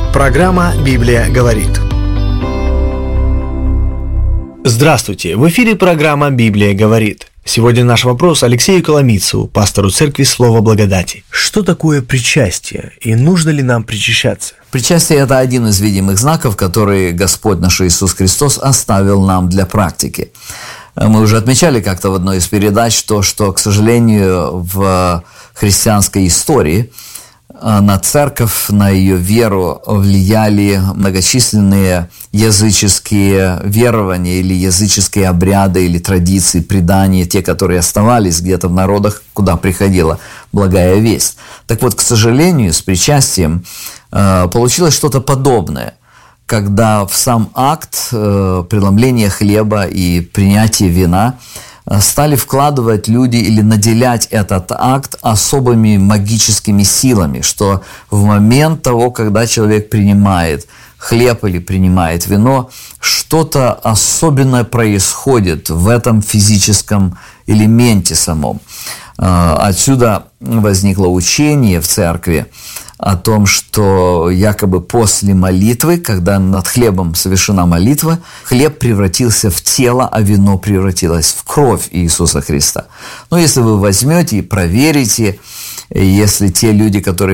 Программа «Библия говорит». Здравствуйте! В эфире программа «Библия говорит». Сегодня наш вопрос Алексею Коломийцеву, пастору церкви Слова Благодати. Что такое причастие и нужно ли нам причащаться? Причастие – это один из видимых знаков, который Господь наш Иисус Христос оставил нам для практики. Мы уже отмечали как-то в одной из передач то, что, к сожалению, в христианской истории на церковь, на ее веру влияли многочисленные языческие верования или языческие обряды или традиции, предания, те, которые оставались где-то в народах, куда приходила благая весть. Так вот, к сожалению, с причастием получилось что-то подобное, когда в сам акт преломления хлеба и принятия вина стали вкладывать люди или наделять этот акт особыми магическими силами, что в момент того, когда человек принимает хлеб или принимает вино, что-то особенное происходит в этом физическом элементе самом. Отсюда возникло учение в церкви о том, что якобы после молитвы, когда над хлебом совершена молитва, хлеб превратился в тело, а вино превратилось в кровь Иисуса Христа. Но если вы возьмете и проверите, если те люди, которые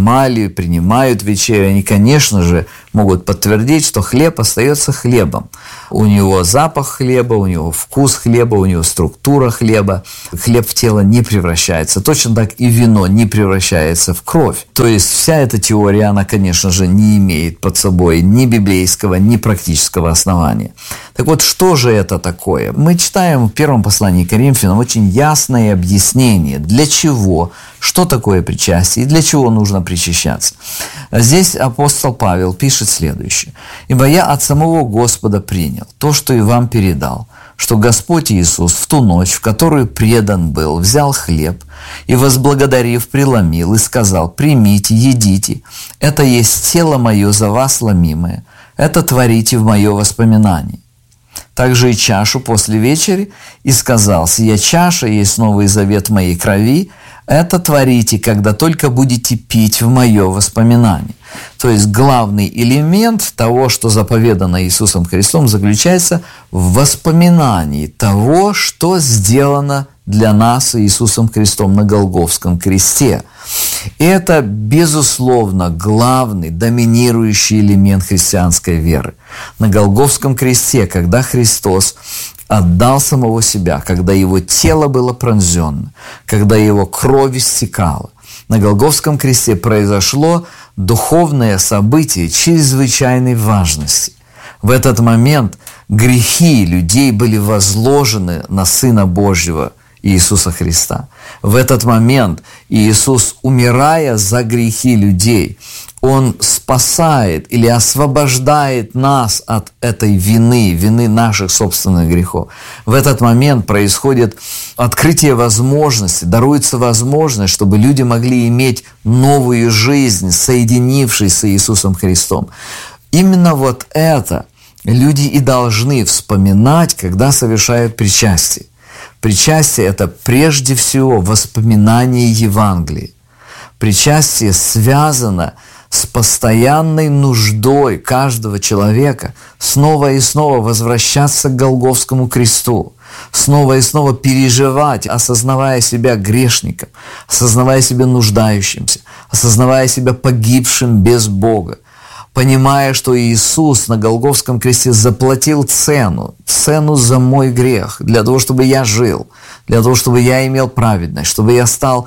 принимают вечерю, они, конечно же, могут подтвердить, что хлеб остается хлебом. У него запах хлеба, у него вкус хлеба, у него структура хлеба. Хлеб в тело не превращается. Точно так и вино не превращается в кровь. То есть вся эта теория, она, конечно же, не имеет под собой ни библейского, ни практического основания. Так вот, что же это такое? Мы читаем в первом послании к Коринфянам очень ясное объяснение, для чего, что такое причастие и для чего нужно причащаться. Здесь апостол Павел пишет следующее. «Ибо я от самого Господа принял то, что и вам передал, что Господь Иисус в ту ночь, в которую предан был, взял хлеб и, возблагодарив, преломил и сказал: примите, едите, это есть тело мое за вас ломимое, это творите в мое воспоминание. Также и чашу после вечери, и сказал: сия чаша есть новый завет моей крови, это творите, когда только будете пить в мое воспоминание». То есть главный элемент того, что заповедано Иисусом Христом, заключается в воспоминании того, что сделано для нас Иисусом Христом на Голгофском кресте. И это, безусловно, главный, доминирующий элемент христианской веры. На Голгофском кресте, когда Христос отдал самого себя, когда его тело было пронзено, когда его кровь истекала, на Голгофском кресте произошло духовное событие чрезвычайной важности. В этот момент грехи людей были возложены на Сына Божьего Иисуса Христа. В этот момент Иисус, умирая за грехи людей, Он спасает или освобождает нас от этой вины наших собственных грехов. В этот момент происходит открытие возможности, даруется возможность, чтобы люди могли иметь новую жизнь, соединившись с Иисусом Христом. Именно вот это люди и должны вспоминать, когда совершают причастие. Причастие – это прежде всего воспоминание Евангелия. Причастие связано с постоянной нуждой каждого человека снова и снова возвращаться к Голгофскому кресту, снова и снова переживать, осознавая себя грешником, осознавая себя нуждающимся, осознавая себя погибшим без Бога, понимая, что Иисус на Голгофском кресте заплатил цену за мой грех, для того, чтобы я жил, для того, чтобы я имел праведность, чтобы я стал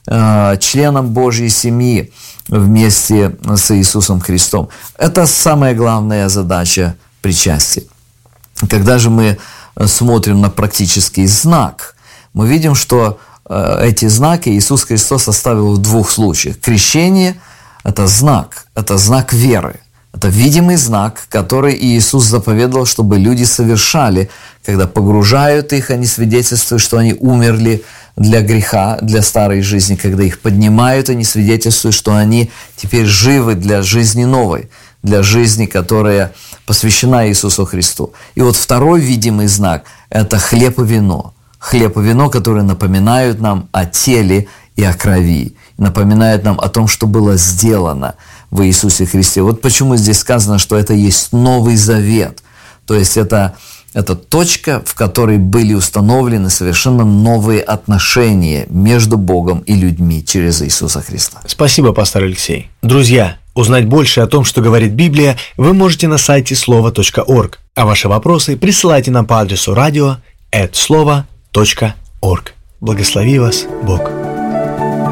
членом Божьей семьи вместе с Иисусом Христом. Это самая главная задача причастия. Когда же мы смотрим на практический знак, мы видим, что эти знаки Иисус Христос оставил в двух случаях. Крещение – это знак веры. Это видимый знак, который Иисус заповедовал, чтобы люди совершали, когда погружают их, они свидетельствуют, что они умерли для греха, для старой жизни. Когда их поднимают, они свидетельствуют, что они теперь живы для жизни новой, для жизни, которая посвящена Иисусу Христу. И вот второй видимый знак – это хлеб и вино. Хлеб и вино, которые напоминают нам о теле и о крови напоминает нам о том, что было сделано в Иисусе Христе. Вот почему здесь сказано, что это есть Новый Завет. То есть это точка, в которой были установлены совершенно новые отношения между Богом и людьми через Иисуса Христа. Спасибо, пастор Алексей. Друзья, узнать больше о том, что говорит Библия, вы можете на сайте слово.орг, а ваши вопросы присылайте нам по адресу radio@slovo.org. Благослови вас Бог.